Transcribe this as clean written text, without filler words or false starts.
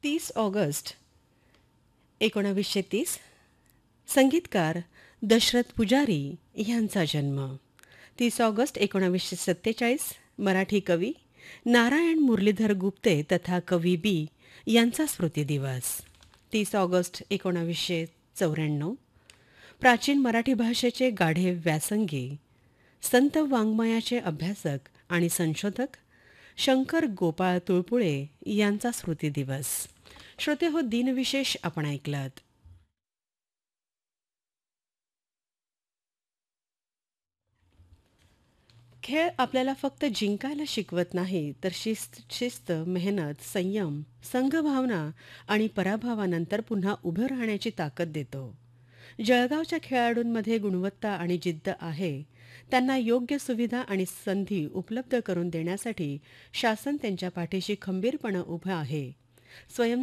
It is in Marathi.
30 ऑगस्ट 1930 संगीतकार दशरथ पुजारी यांचा जन्म. 30 ऑगस्ट 1947 मराठी कवी नारायण मुरलीधर गुप्ते तथा कवी बी यांचा स्मृतिदिवस. 30 ऑगस्ट 1994 प्राचीन मराठी भाषेचे गाढे व्यासंगी संत वाङ्मयाचे अभ्यासक आणि संशोधक शंकर गोपाळ तुळपुळे यांचा स्मृतिदिवस. श्रोते हो, दिनविशेष आपण ऐकलात. खेळ आपल्याला फक्त जिंकायला शिकवत नाही, तर शिस्त, मेहनत, संयम, संघभावना आणि पराभवानंतर पुन्हा उभं राहण्याची ताकद देतो. जळगावच्या खेळाडूंमध्ये गुणवत्ता आणि जिद्द आहे. त्यांना योग्य सुविधा आणि संधी उपलब्ध करून देण्यासाठी शासन त्यांच्या पाठीशी खंबीरपणे उभं आहे.